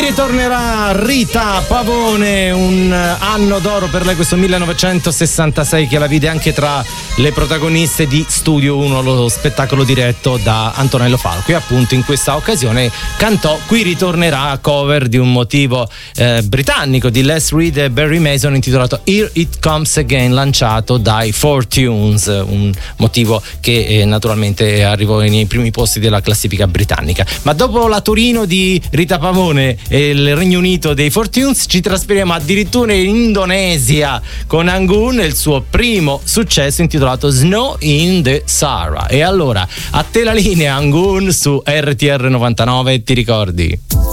Ritornerà Rita Pavone, un anno d'oro per lei questo 1966 che la vide anche tra le protagoniste di Studio 1, lo spettacolo diretto da Antonello Falco, e appunto in questa occasione cantò Qui ritornerà, cover di un motivo britannico di Les Reed e Barry Mason intitolato Here It Comes Again, lanciato dai Four Tunes, un motivo che naturalmente arrivò nei primi posti della classifica britannica. Ma dopo la Torino di Rita Pavone e il Regno Unito dei Four Tunes ci trasferiamo addirittura in Indonesia con Anggun e il suo primo successo intitolato Snow in the Sahara. E allora a te la linea, Anggun, su RTR 99, ti ricordi?